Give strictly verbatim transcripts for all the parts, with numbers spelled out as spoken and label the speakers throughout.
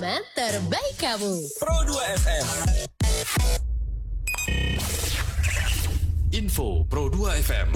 Speaker 1: pengalaman terbaik kamu.
Speaker 2: Pro dua F M. Info Pro dua F M.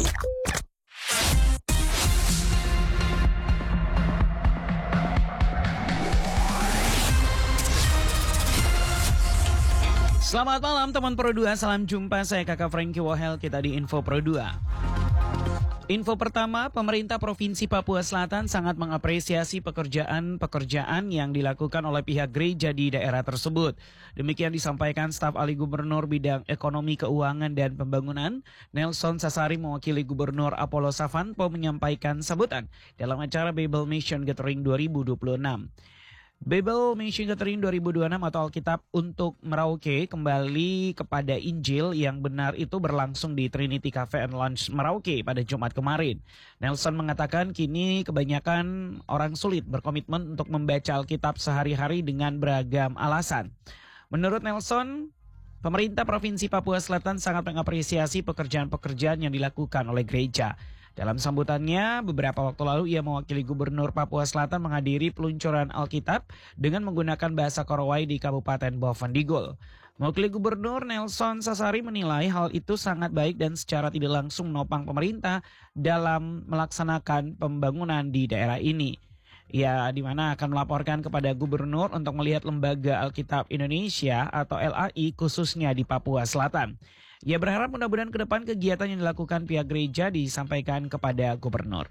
Speaker 3: Selamat malam teman Pro dua, salam jumpa, saya Kakak Frankie Wahel, kita di Info Pro dua. Info pertama, pemerintah Provinsi Papua Selatan sangat mengapresiasi pekerjaan-pekerjaan yang dilakukan oleh pihak gereja di daerah tersebut. Demikian disampaikan staf ahli gubernur bidang ekonomi, keuangan, dan pembangunan, Nelson Sasari mewakili Gubernur Apollo Savanpo menyampaikan sambutan dalam acara Bible Mission Gathering dua ribu dua puluh enam. Bible Mission Gathering dua ribu dua puluh enam atau Alkitab untuk Merauke kembali kepada Injil yang benar itu berlangsung di Trinity Cafe and Lounge Merauke pada Jumat kemarin. Nelson mengatakan kini kebanyakan orang sulit berkomitmen untuk membaca Alkitab sehari-hari dengan beragam alasan. Menurut Nelson, pemerintah Provinsi Papua Selatan sangat mengapresiasi pekerjaan-pekerjaan yang dilakukan oleh gereja. Dalam sambutannya, beberapa waktu lalu ia mewakili Gubernur Papua Selatan menghadiri peluncuran Alkitab dengan menggunakan bahasa Korowai di Kabupaten Bovendigul. Mewakili Gubernur, Nelson Sasari menilai hal itu sangat baik dan secara tidak langsung menopang pemerintah dalam melaksanakan pembangunan di daerah ini. Ia di mana akan melaporkan kepada gubernur untuk melihat Lembaga Alkitab Indonesia atau L A I khususnya di Papua Selatan. Ia berharap mudah-mudahan ke depan kegiatan yang dilakukan pihak gereja disampaikan kepada gubernur.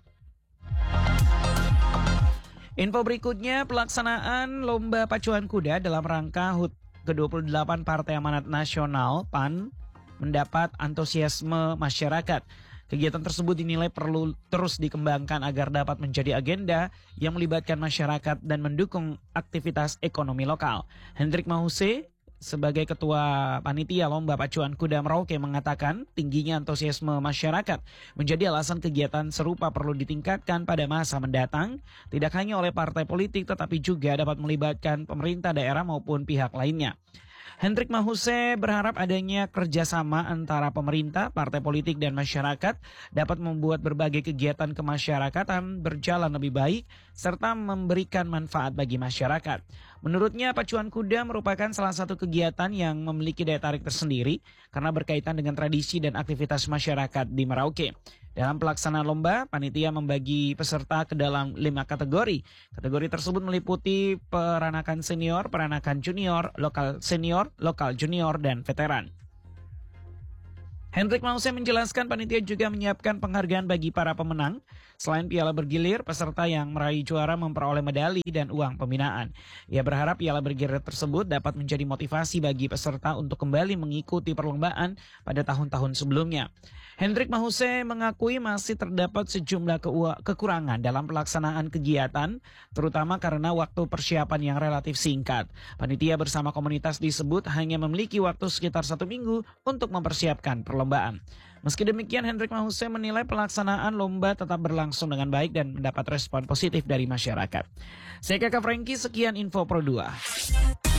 Speaker 3: Info berikutnya, pelaksanaan Lomba Pacuan Kuda dalam rangka H U T ke dua puluh delapan Partai Amanat Nasional P A N mendapat antusiasme masyarakat. Kegiatan tersebut dinilai perlu terus dikembangkan agar dapat menjadi agenda yang melibatkan masyarakat dan mendukung aktivitas ekonomi lokal. Hendrik Mahuse sebagai Ketua Panitia Lomba Pacuan Kuda Merauke mengatakan tingginya antusiasme masyarakat menjadi alasan kegiatan serupa perlu ditingkatkan pada masa mendatang, tidak hanya oleh partai politik tetapi juga dapat melibatkan pemerintah daerah maupun pihak lainnya. Hendrik Mahuse berharap adanya kerjasama antara pemerintah, partai politik, dan masyarakat dapat membuat berbagai kegiatan kemasyarakatan berjalan lebih baik serta memberikan manfaat bagi masyarakat. Menurutnya, pacuan kuda merupakan salah satu kegiatan yang memiliki daya tarik tersendiri karena berkaitan dengan tradisi dan aktivitas masyarakat di Merauke. Dalam pelaksanaan lomba, panitia membagi peserta ke dalam lima kategori. Kategori tersebut meliputi peranakan senior, peranakan junior, lokal senior, lokal junior, dan veteran. Hendrik Mause menjelaskan panitia juga menyiapkan penghargaan bagi para pemenang. Selain piala bergilir, peserta yang meraih juara memperoleh medali dan uang pembinaan. Ia berharap piala bergilir tersebut dapat menjadi motivasi bagi peserta untuk kembali mengikuti perlombaan pada tahun-tahun sebelumnya. Hendrik Mahuse mengakui masih terdapat sejumlah ke- kekurangan dalam pelaksanaan kegiatan, terutama karena waktu persiapan yang relatif singkat. Panitia bersama komunitas disebut hanya memiliki waktu sekitar satu minggu untuk mempersiapkan perlombaan. Meski demikian, Hendrik Mahuse menilai pelaksanaan lomba tetap berlangsung dengan baik dan mendapat respon positif dari masyarakat. Saya Kakak Frankie, sekian Info Pro dua.